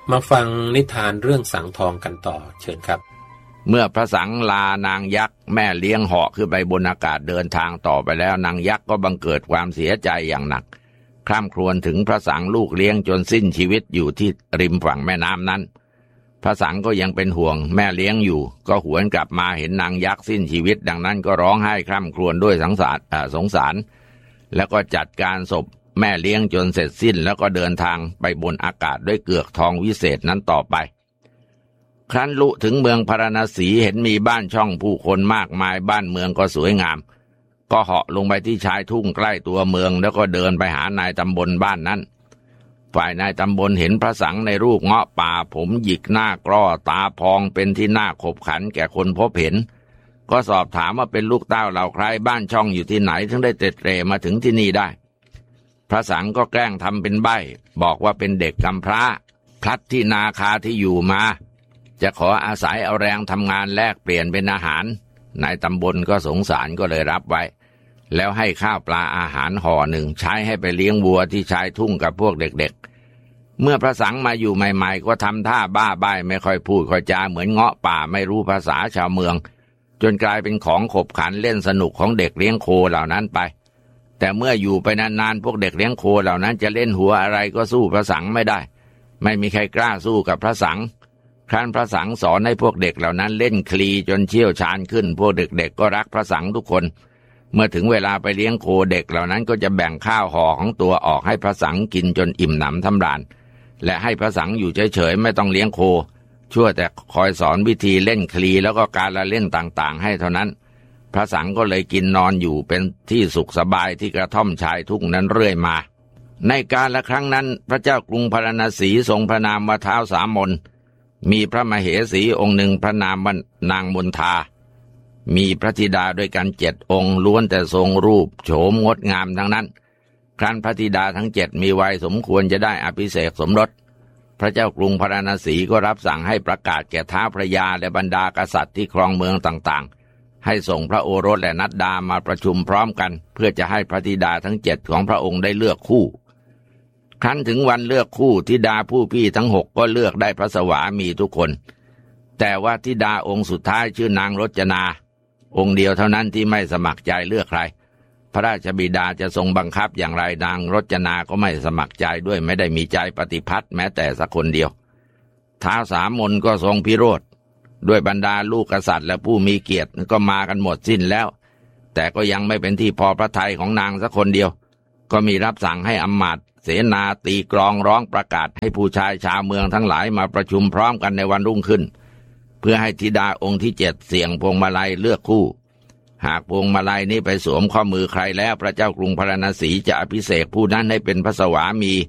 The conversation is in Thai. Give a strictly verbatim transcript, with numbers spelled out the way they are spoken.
มาฟังนิทานเรื่องสังทองกันต่อเชิญครับเมื่อพระสังลานางยักษ์แม่เลี้ยงเหาะขึ้นไปบนอากาศเดินทางต่อไปแล้วนางยักษ์ก็บังเกิดความเสียใจอย่างหนักคร่ำครวญถึงพระสังลูกเลี้ยงจนสิ้นชีวิตอยู่ที่ริมฝั่งแม่น้ำนั้นพระสังก็ยังเป็นห่วงแม่เลี้ยงอยู่ก็หวนกลับมาเห็นนางยักษ์สิ้นชีวิตดังนั้นก็ร้องไห้คร่ำครวญด้วยสงสารสงสารแล้วก็จัดการศพแม่เลี้ยงจนเสร็จสิ้นแล้วก็เดินทางไปบนอากาศด้วยเกือกทองวิเศษนั้นต่อไปครั้นลุถึงเมืองพาราณสีเห็นมีบ้านช่องผู้คนมากมายบ้านเมืองก็สวยงามก็เหาะลงไปที่ชายทุ่งใกล้ตัวเมืองแล้วก็เดินไปหานายตำบลบ้านนั้นฝ่ายนายตำบลเห็นพระสังในรูปเงาะป่าผมหยิกหน้ากร้อตาพองเป็นที่น่าขบขันแก่คนพบเห็นก็สอบถามว่าเป็นลูกเต้าเหล่าใครบ้านช่องอยู่ที่ไหนถึงได้เตร็ดเตร่มาถึงที่นี่ได้พระสังก็แกล้งทำเป็นใบ้บอกว่าเป็นเด็กกำพร้าพลัดที่นาคาที่อยู่มาจะขออาศัยเอาแรงทำงานแลกเปลี่ยนเป็นอาหารนายตำบลก็สงสารก็เลยรับไว้แล้วให้ข้าวปลาอาหารห่อหนึ่งใช้ให้ไปเลี้ยงวัวที่ชายทุ่งกับพวกเด็กๆเมื่อพระสังมาอยู่ใหม่ๆก็ทำท่าบ้าใบ้ไม่ค่อยพูดค่อยจาเหมือนเงาะป่าไม่รู้ภาษาชาวเมืองจนกลายเป็นของขบขันเล่นสนุกของเด็กเลี้ยงโคเหล่านั้นไปแต่เมื่ออยู่ไปนานๆพวกเด็กเลี้ยงโคเหล่านั้นจะเล่นหัวอะไรก็สู้พระสังไม่ได้ไม่มีใครกล้าสู้กับพระสังครั้นพระสังสอนให้พวกเด็กเหล่านั้นเล่นคลีจนเชี่ยวชาญขึ้นพวกเด็กๆก็รักพระสังทุกคนเมื่อถึงเวลาไปเลี้ยงโคเด็กเหล่านั้นก็จะแบ่งข้าวห่อของตัวออกให้พระสังกินจนอิ่มหนำสำราญและให้พระสังอยู่เฉยๆไม่ต้องเลี้ยงโคชั่วแต่คอยสอนวิธีเล่นคลีแล้วก็การละเล่นต่างๆให้เท่านั้นพระสังก็เลยกินนอนอยู่เป็นที่สุขสบายที่กระท่อมชายทุ่งนั้นเรื่อยมาในกาลครั้งนั้นพระเจ้ากรุงพาราณสีทรงพระนามว่าท้าวสามนมีพระมเหสีองค์หนึ่งพระนามว่านางมนทามีพระธิดาด้วยกันเจ็ดองค์ล้วนแต่ทรงรูปโฉมงดงามทั้งนั้นครั้นพระธิดาทั้งเจ็ดมีวัยสมควรจะได้อภิเษกสมรสพระเจ้ากรุงพาราณสีก็รับสั่งให้ประกาศแก่ท้าวพระยาและบรรดากษัตริย์ที่ครองเมืองต่างๆให้ส่งพระโอรสและนัดดามาประชุมพร้อมกันเพื่อจะให้พระธิดาทั้งเจ็ดของพระองค์ได้เลือกคู่ครั้นถึงวันเลือกคู่ธิดาผู้พี่ทั้งหกก็เลือกได้พระสวามีทุกคนแต่ว่าธิดาองค์สุดท้ายชื่อนางรจนาองค์เดียวเท่านั้นที่ไม่สมัครใจเลือกใครพระราชบิดาจะทรงบังคับอย่างไรนางรจนาก็ไม่สมัครใจด้วยไม่ได้มีใจปฏิพัติแม้แต่สักคนเดียวท้าวสามนก็ทรงพิโรธด้วยบรรดาลูกกษัตริย์และผู้มีเกียรติก็มากันหมดสิ้นแล้วแต่ก็ยังไม่เป็นที่พอพระทัยของนางสักคนเดียวก็มีรับสั่งให้อำมาตย์เสนาตีกลองร้องประกาศให้ผู้ชายชาวเมืองทั้งหลายมาประชุมพร้อมกันในวันรุ่งขึ้นเพื่อให้ธิดาองค์ที่เจ็ดเสี่ยงพวงมาลัยเลือกคู่หากพวงมาลัยนี้ไปสวมข้อมือใครแล้วพระเจ้ากรุงพาราณสีจะอภิเษกผู้นั้นให้เป็นพระสวามี